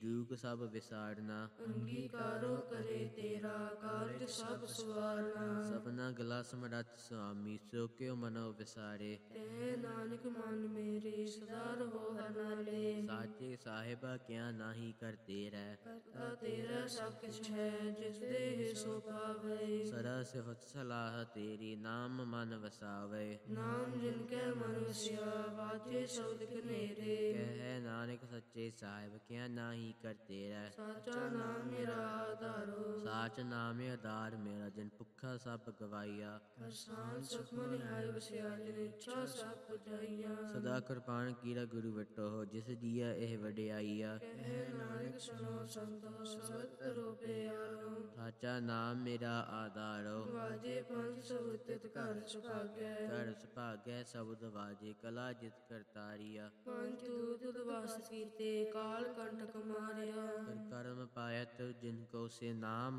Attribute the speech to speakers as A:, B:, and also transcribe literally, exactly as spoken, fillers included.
A: दुख सब विसारना।
B: अंगीकारो करे तेरा कार्य सब सवारना।
A: सबना गला समरथ स्वामी सो क्यों मनो विसारे।
B: तह नानक मन मेरे सदा रहो हर नाले।
A: साचे साहिबा क्या नाही कर तेरा।
B: करता तेरा सब किछ है जिस देह सो पावे।
A: सदा सिफत सलाह तेरी नाम मन वसावे।
B: नाम जिनके मन वसिया बाजे शब्द कनेरे।
A: कह नानक सच्चे साहिब क्या नाही कर तेरा।
B: साचा नाम मेरा आधारो।
A: साच नाम आधार मेरा जिन भुखा सब गवाइया।
B: करसान सुखमन आय वसिया जिन इच्छा सब पुजाइया।
A: सदा कृपाण कीरा गुरु वटो हो जिस दिया एह वडियाइया।
B: कह नानक सुनो संतो सबत करो प्यारो।
A: साचा नाम मेरा आधारो।
B: वाजे पंथ सुवतित घर सुभाग्य।
A: कर सुभाग्य शब्द वाजे कला जित करतारिया।
B: पंच दूत उदवास कीते काल कंटक मारिया।
A: कर कर्म पायत जिनको से नाम